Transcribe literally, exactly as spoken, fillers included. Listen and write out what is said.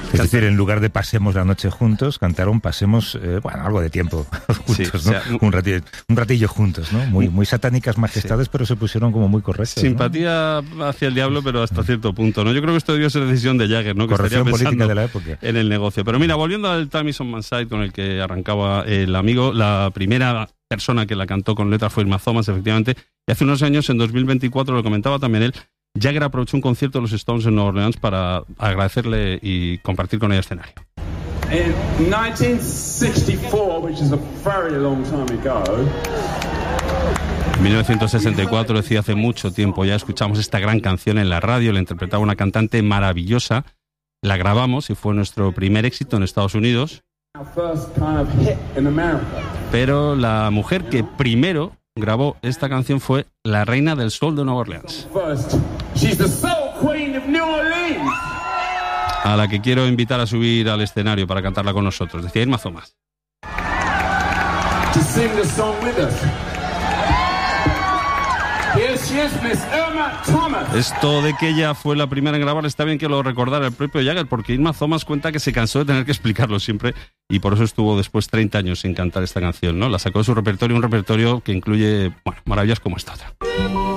Es decir, en lugar de pasemos la noche juntos, cantaron pasemos, eh, bueno, algo de tiempo juntos, sí, o sea, ¿no? Un ratillo, un ratillo juntos, ¿no? Muy, muy satánicas majestades, sí. Pero se pusieron como muy correctos. Simpatía, ¿no?, hacia el diablo, pero hasta cierto punto, ¿no? Yo creo que esto debió ser decisión de Jagger, ¿no? Que corrección estaría política de la época. En el negocio. Pero mira, volviendo al Time Is On My Side, con el que arrancaba el amigo, la primera persona que la cantó con letra fue Irma Thomas, efectivamente, y hace unos años, en dos mil veinticuatro, lo comentaba también él, Jagger aprovechó un concierto de los Stones en Nueva Orleans para agradecerle y compartir con ella escenario. In nineteen sixty-four, which is a very long time ago. En mil novecientos sesenta y cuatro, decía, hace mucho tiempo ya escuchamos esta gran canción en la radio, la interpretaba una cantante maravillosa, la grabamos y fue nuestro primer éxito en Estados Unidos. Pero la mujer que primero grabó esta canción fue la reina del soul de Nueva Orleans, a la que quiero invitar a subir al escenario para cantarla con nosotros. Decía Irma Thomas. Esto de que ella fue la primera en grabar está bien que lo recordara el propio Jagger, porque Irma Thomas cuenta que se cansó de tener que explicarlo siempre y por eso estuvo después treinta años sin cantar esta canción, ¿no? La sacó de su repertorio, un repertorio que incluye, bueno, maravillas como esta otra.